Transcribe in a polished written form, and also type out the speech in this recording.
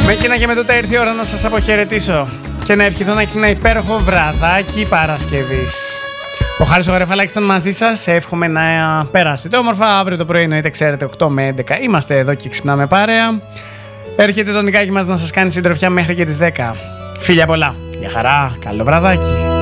Με εκείνα και με τούτα ήρθε η ώρα να σας αποχαιρετήσω και να ευχηθώ να έχει ένα υπέροχο βραδάκι Παρασκευής. Ο Χάρης ο Γαρεφαλάκης ήταν μαζί σας. Εύχομαι να περάσετε όμορφα. Αύριο το πρωί, εννοείται, ξέρετε, 8 με 11 είμαστε εδώ και ξυπνάμε παρέα. Έρχεται το Νικάκι μας να σας κάνει συντροφιά μέχρι και τις 10. Φίλια πολλά. Γεια χαρά. Καλό βραδάκι.